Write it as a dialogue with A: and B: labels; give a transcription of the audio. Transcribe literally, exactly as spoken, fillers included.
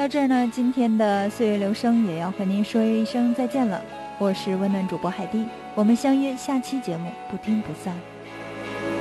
A: 到这儿呢，今天的岁月流声也要和您说一声再见了。我是温暖主播海蒂，我们相约下期节目，不听不散。